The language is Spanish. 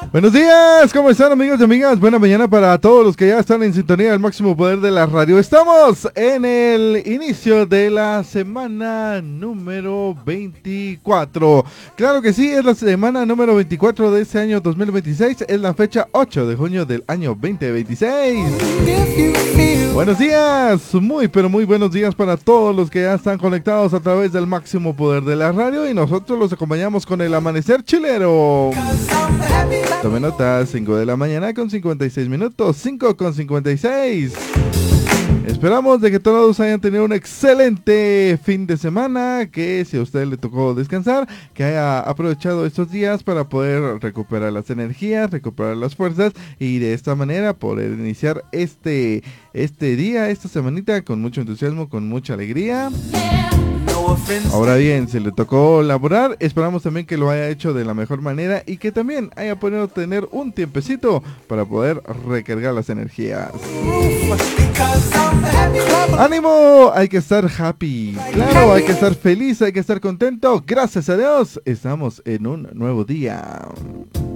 Buenos días, ¿cómo están amigos y amigas? Buena mañana para todos los que ya están en sintonía del máximo poder de la radio. Estamos en el inicio de la semana número 24. Claro que sí, es la semana número 24 de este año 2026. Es la fecha 8 de junio del año 2026. Buenos días, muy pero muy buenos días para todos los que ya están conectados a través del máximo poder de la radio y nosotros los acompañamos con el amanecer chilero. Tome nota, 5 de la mañana con 56 minutos, 5 con 56. Esperamos de que todos hayan tenido un excelente fin de semana, que si a usted le tocó descansar, que haya aprovechado estos días para poder recuperar las energías, recuperar las fuerzas y de esta manera poder iniciar este día, esta semanita con mucho entusiasmo, con mucha alegría. Ahora bien, si le tocó laborar, esperamos también que lo haya hecho de la mejor manera y que también haya podido tener un tiempecito para poder recargar las energías. ¡Ánimo! Hay que estar happy. Claro, hay que estar feliz, hay que estar contento. Gracias a Dios, estamos en un nuevo día.